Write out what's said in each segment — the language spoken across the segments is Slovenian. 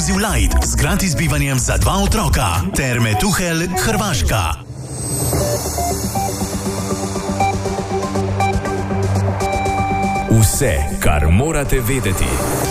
Inclusive Light z gratis bivanjem za 2 otroka. Terme Tuhel, Hrvaška. Vse, kar morate vedeti.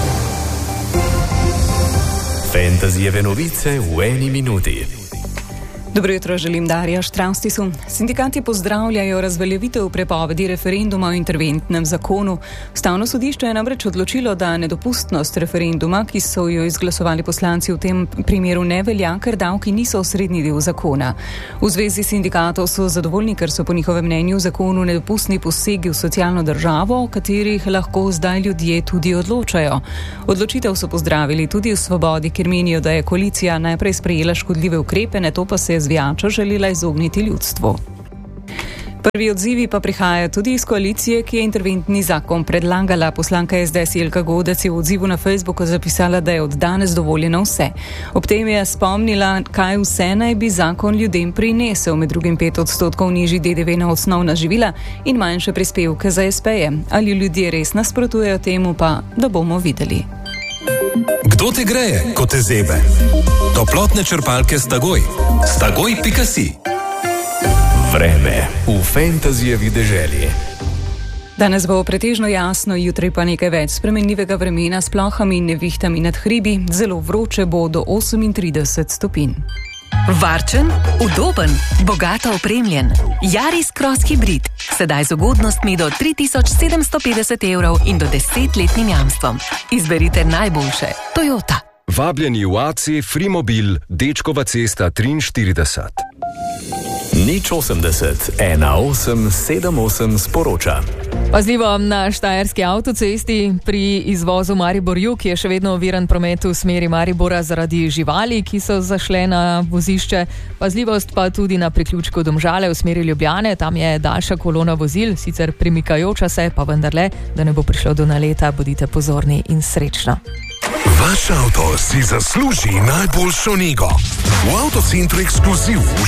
Fantasyjeve novice v 1 minuti. Dobro jutro, želim Darja Štravstisu. Sindikati pozdravljajo razveljavitev prepovedi referenduma o interventnem zakonu. Ustavno sodišče je namreč odločilo, da nedopustnost referenduma, ki so jo izglasovali poslanci, v tem primeru ne velja, ker davki niso osrednji del zakona. V zvezi sindikatov so zadovoljni, ker so po njihovem mnenju v zakonu nedopustni posegi v socialno državo, o katerih lahko zdaj ljudje tudi odločajo. Odločitev so pozdravili tudi v Svobodi, ker menijo, da je koalicija najprej sprejela škodljive ukrepe, nato pa se je zvijačo želela izogniti ljudstvu. Prvi odzivi pa prihajajo tudi iz koalicije, ki je interventni zakon predlagala. Poslanka SDS Jelka Godec je v odzivu na Facebooku zapisala, da je od danes dovoljeno vse. Ob tem je spomnila, kaj vse naj bi zakon ljudem prinesel, med drugim 5% nižji DDV na osnovna živila in manjše prispevke za espeje. Ali ljudje res nasprotujejo temu, pa da bomo videli. Kdo te greje, ko te zebe? Toplotne črpalke Stagoj. Stagoj.si. Vreme v Fantasyjevi deželi. Danes bo pretežno jasno, jutri pa nekaj več spremenljivega vremena s plohami in nevihtami nad hribi. Zelo vroče bo do 38 stopinj. Varčen, udoben, bogato opremljen. Yaris Cross Hybrid. Sedaj z ugodnostmi do 3750 € in do 10-letnim jamstvom. Izberite najboljše. Toyota. Vabljeni v AC Frimobil, Dečkova cesta 43. 080 1878 sporoča. Pazljivo na štajerski avtocesti pri izvozu Maribor-Jug je še vedno oviran promet v smeri Maribora zaradi živali, ki so zašle na vozišče. Pazljivost pa tudi na priključku Domžale v smeri Ljubljane. Tam je daljša kolona vozil, sicer premikajoča se, pa vendarle, da ne bo prišlo do naleta, bodite pozorni in srečno. Vaš avto si zasluži najboljšo nego. V Avtocentru Ekskluziv